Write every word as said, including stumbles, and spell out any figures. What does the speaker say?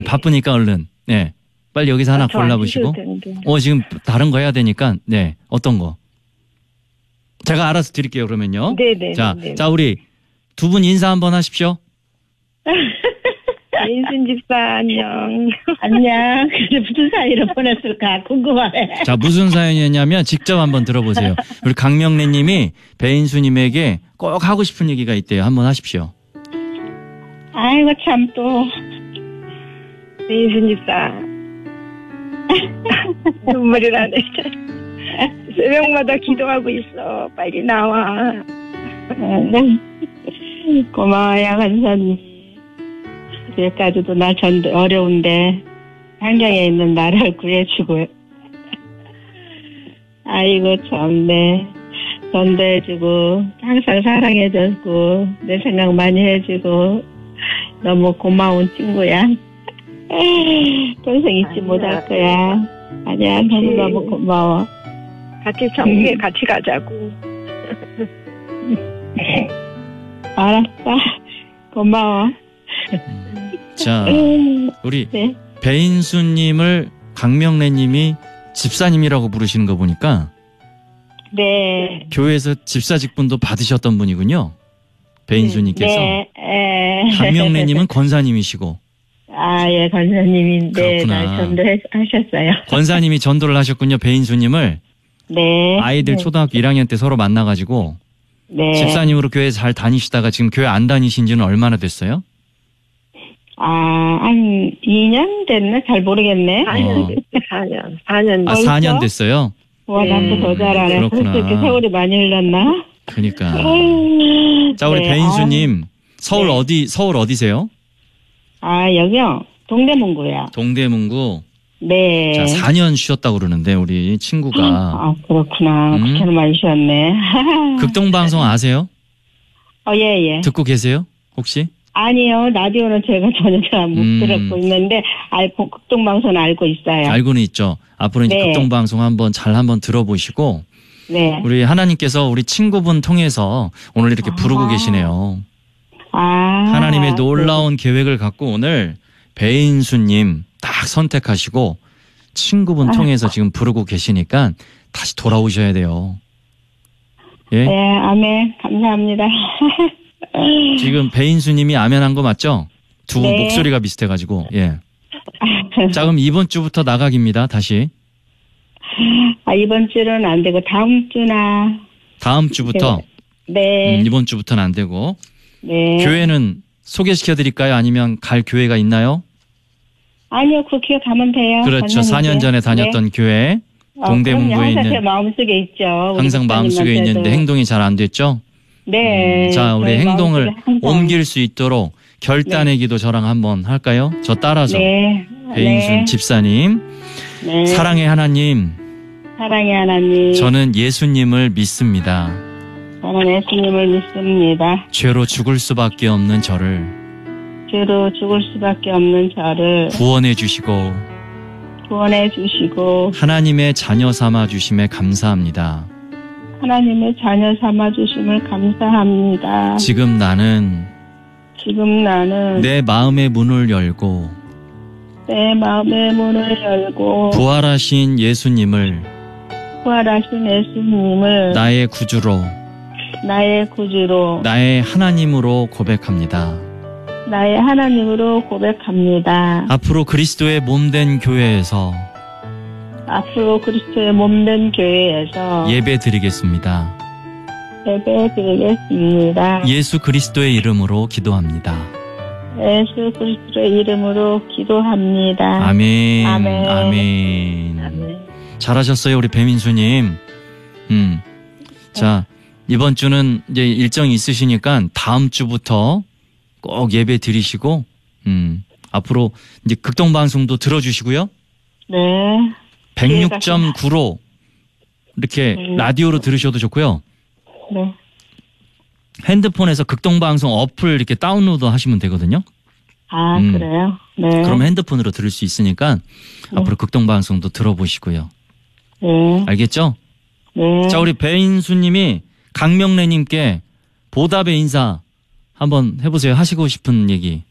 바쁘니까 얼른. 네. 빨리 여기서 하나 아, 골라보시고. 어, 지금 다른 거 해야 되니까, 네. 어떤 거? 제가 알아서 드릴게요, 그러면요. 네네. 자, 네네. 자, 우리 두 분 인사 한번 하십시오. 인순 집사, 안녕. 안녕. 무슨 사이로 보냈을까 궁금하네. 자, 무슨 사연이었냐면 직접 한번 들어보세요. 우리 강명래 님이 배인수님에게 꼭 하고 싶은 얘기가 있대요. 한번 하십시오. 아이고, 참 또. 인순 집사. 눈물이 나네. 새벽마다 기도하고 있어. 빨리 나와. 고마워요, 간사님. 여기까지도 날 전 어려운데 환경에 있는 나를 구해주고. 아이고, 참네. 전도해주고 항상 사랑해주고 내 생각 많이 해주고 너무 고마운 친구야. 평생 잊지 못할 거야. 아니야, 너무너무 고마워. 같이 성교에 같이 가자고. 알았어. 고마워. 자, 우리 네. 배인수님을 강명래님이 집사님이라고 부르시는 거 보니까 네. 교회에서 집사 직분도 받으셨던 분이군요. 배인수님께서. 네. 네. 강명래님은 권사님이시고. 아, 예, 권사님인데 그렇구나. 날 전도하셨어요. 권사님이 전도를 하셨군요. 배인수님을. 네. 아이들 네. 초등학교 일 학년 때 서로 만나가지고 네. 집사님으로 교회 잘 다니시다가 지금 교회 안 다니신 지는 얼마나 됐어요? 아, 한 이 년 됐나? 잘 모르겠네. 사 년 어. 됐어, 사 년. 사 년. 아, 사 년 됐어요? 와, 나도 더 잘하네. 그렇구나. 벌써 이렇게 세월이 많이 흘렀나? 그러니까. 음, 자, 우리 네, 배인수님. 서울 네. 어디, 서울 어디세요? 아, 아, 여기요. 동대문구요. 동대문구. 네. 자, 사 년 쉬었다고 그러는데, 우리 친구가. 아, 그렇구나. 음? 그렇게는 많이 쉬었네. 극동방송 아세요? 어, 예, 예. 듣고 계세요? 혹시? 아니요. 라디오는 제가 전혀 잘 못 음. 들었고 있는데, 알고, 극동방송은 알고 있어요. 알고는 있죠. 앞으로 이제 네. 극동방송 한번 잘 한번 들어보시고, 네. 우리 하나님께서 우리 친구분 통해서 오늘 이렇게 부르고 아. 계시네요. 아. 하나님의 놀라운 계획을 갖고 오늘 배인수님 딱 선택하시고 친구분 아. 통해서 지금 부르고 계시니까 다시 돌아오셔야 돼요. 예? 네, 아멘. 감사합니다. 지금 배인수님이 아멘한 거 맞죠? 두 분 네. 목소리가 비슷해가지고 예. 자, 그럼 이번 주부터 나가기입니다. 다시 아, 이번 주는 안 되고 다음 주나. 다음 주부터 네. 음, 이번 주부터는 안 되고 네. 교회는 소개시켜드릴까요? 아니면 갈 교회가 있나요? 아니요, 그 교회 가면 돼요. 그렇죠. 사 년 전에 다녔던 교회 네. 동대문구에 어, 그럼요. 항상 있는 제 마음속에 있죠. 우리 항상 마음속에 목사님한테도. 있는데 행동이 잘 안 됐죠? 네. 음, 자, 우리 저희 행동을 마음속에 항상. 옮길 수 있도록 결단의 기도 저랑 한번 할까요? 저 따라서. 네. 배인순 네. 집사님. 네. 사랑의 하나님, 사랑의 하나님. 저는 예수님을 믿습니다. 저는 예수님을 믿습니다. 죄로 죽을 수밖에 없는 저를 죄로 죽을 수밖에 없는 저를 구원해 주시고 구원해 주시고 하나님의 자녀 삼아 주심에 감사합니다. 하나님의 자녀 삼아 주심을 감사합니다. 지금 나는 지금 나는 내 마음의 문을 열고 내 마음의 문을 열고 부활하신 예수님을 부활하신 예수님을 나의 구주로 나의 구주로 나의 하나님으로 고백합니다. 나의 하나님으로 고백합니다. 앞으로 그리스도의 몸된 교회에서 앞으로 그리스도의 몸된 교회에서 예배 드리겠습니다. 예배 드리겠습니다. 예수 그리스도의 이름으로 기도합니다. 예수 그리스도의 이름으로 기도합니다. 아멘. 아멘. 아멘. 아멘. 잘하셨어요, 우리 배민수님. 음. 자, 이번 주는 이제 일정이 있으시니까 다음 주부터 꼭 예배 드리시고, 음. 앞으로 이제 극동방송도 들어주시고요. 네. 백육 점 구로 이렇게 음. 라디오로 들으셔도 좋고요. 네. 핸드폰에서 극동방송 어플 이렇게 다운로드 하시면 되거든요. 아, 음. 그래요? 네. 그러면 핸드폰으로 들을 수 있으니까 네. 앞으로 극동방송도 들어보시고요. 네. 알겠죠? 네. 자, 우리 배인수님이 강명래님께 보답의 인사 한번 해보세요. 하시고 싶은 얘기.